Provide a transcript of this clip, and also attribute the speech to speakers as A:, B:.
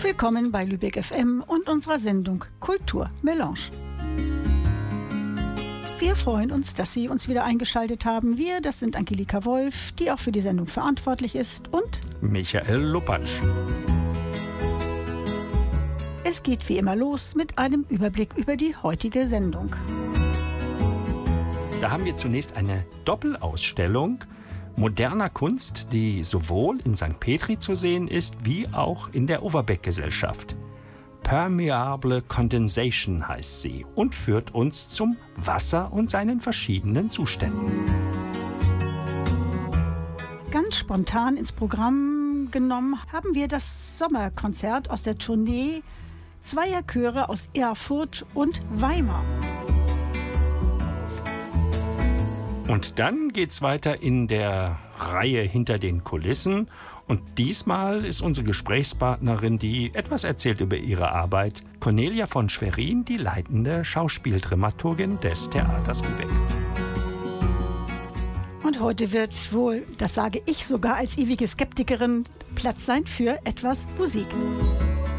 A: Willkommen bei Lübeck FM und unserer Sendung Kultur Melange. Wir freuen uns, dass Sie uns wieder eingeschaltet haben. Wir, das sind Angelika Wolf, die auch für die Sendung verantwortlich ist, und
B: Michael Lupatsch.
A: Es geht wie immer los mit einem Überblick über die heutige Sendung.
B: Da haben wir zunächst eine Doppelausstellung moderner Kunst, die sowohl in St. Petri zu sehen ist, wie auch in der Overbeck-Gesellschaft. Permeable Condensation heißt sie und führt uns zum Wasser und seinen verschiedenen Zuständen.
A: Ganz spontan ins Programm genommen haben wir das Sommerkonzert aus der Tournee zweier Chöre aus Erfurt und Weimar.
B: Und dann geht's weiter in der Reihe Hinter den Kulissen. Und diesmal ist unsere Gesprächspartnerin, die etwas erzählt über ihre Arbeit, Cornelia von Schwerin, die leitende Schauspieldramaturgin des Theaters Lübeck.
A: Und heute wird wohl, das sage ich sogar als ewige Skeptikerin, Platz sein für etwas Musik.